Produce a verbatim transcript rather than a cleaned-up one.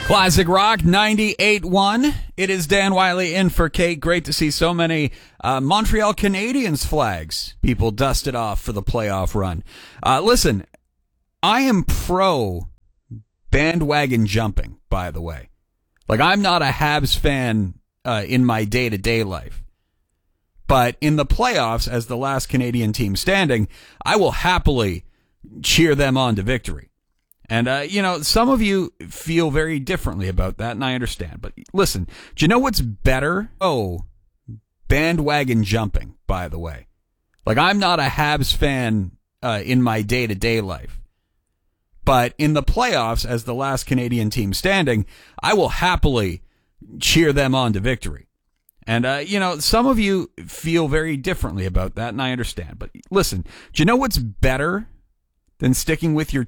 Classic Rock ninety-eight point one. It is Dan Wiley in for Kate. Great to see so many uh, Montreal Canadiens flags people dusted off for the playoff run. Uh, listen, I am pro bandwagon jumping, by the way. Like, I'm not a Habs fan uh, in my day-to-day life. But in the playoffs, as the last Canadian team standing, I will happily cheer them on to victory. And, uh, you know, some of you feel very differently about that, and I understand. But listen, do you know what's better? Oh, bandwagon jumping, by the way. Like, I'm not a Habs fan uh, in my day-to-day life. But in the playoffs, as the last Canadian team standing, I will happily cheer them on to victory. And, uh, you know, some of you feel very differently about that, and I understand. But listen, do you know what's better than sticking with your